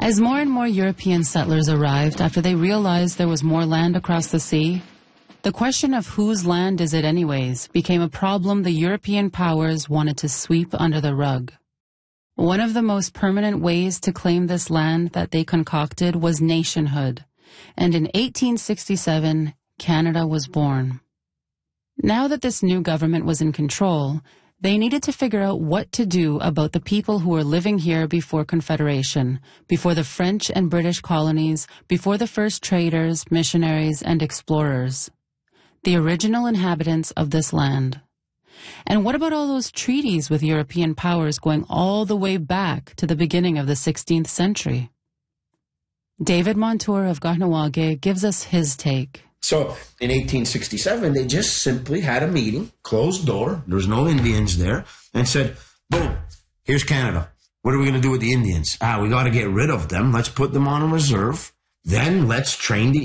As more and more European settlers arrived after they realized there was more land across the sea, the question of whose land is it anyways became a problem the European powers wanted to sweep under the rug. One of the most permanent ways to claim this land that they concocted was nationhood, and in 1867, Canada was born. Now that this new government was in control, they needed to figure out what to do about the people who were living here before Confederation, before the French and British colonies, before the first traders, missionaries, and explorers. The original inhabitants of this land. And what about all those treaties with European powers going all the way back to the beginning of the 16th century? David Montour of Kahnawake gives us his take. So in 1867, they just simply had a meeting, closed door, there was no Indians there, and said, boom, here's Canada. What are we going to do with the Indians? We got to get rid of them. Let's put them on a reserve. Then let's train the